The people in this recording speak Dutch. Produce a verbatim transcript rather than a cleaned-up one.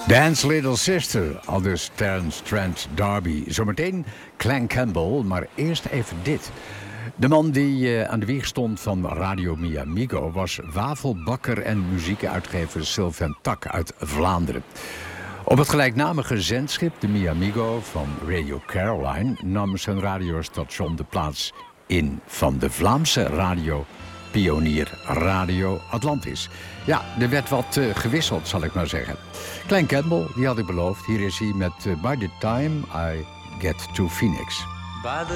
Dance Little Sister, aldus Terence Trent D'Arby. Zometeen Clan Campbell, maar eerst even dit. De man die uh, aan de wieg stond van Radio Mi Amigo was wafelbakker en muziekuitgever Sylvain Tak uit Vlaanderen. Op het gelijknamige zendschip, de Mi Amigo van Radio Caroline, nam zijn radiostation de plaats in van de Vlaamse radio pionier Radio Atlantis. Ja, er werd wat uh, gewisseld, zal ik maar zeggen. Clan Campbell, die had ik beloofd. Hier is hij met uh, By the Time I Get to Phoenix.